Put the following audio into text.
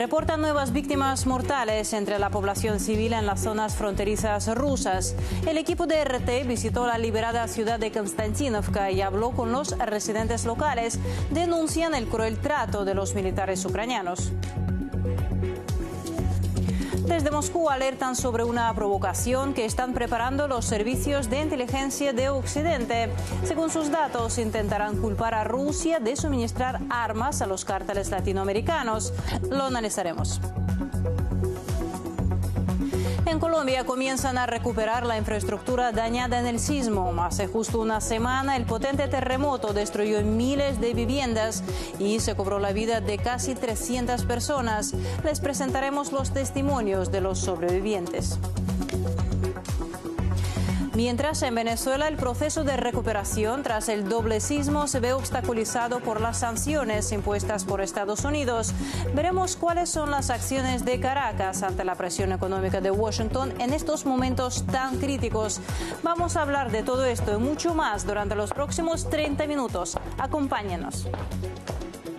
Reportan nuevas víctimas mortales entre la población civil en las zonas fronterizas rusas. El equipo de RT visitó la liberada ciudad de Konstantinovka y habló con los residentes locales. Denuncian el cruel trato de los militares ucranianos. Desde Moscú alertan sobre una provocación que están preparando los servicios de inteligencia de Occidente. Según sus datos, intentarán culpar a Rusia de suministrar armas a los cárteles latinoamericanos. Lo analizaremos. En Colombia comienzan a recuperar la infraestructura dañada en el sismo. Hace justo una semana el potente terremoto destruyó miles de viviendas y se cobró la vida de casi 300 personas. Les presentaremos los testimonios de los sobrevivientes. Mientras, en Venezuela el proceso de recuperación tras el doble sismo se ve obstaculizado por las sanciones impuestas por Estados Unidos. Veremos cuáles son las acciones de Caracas ante la presión económica de Washington en estos momentos tan críticos. Vamos a hablar de todo esto y mucho más durante los próximos 30 minutos. Acompáñenos.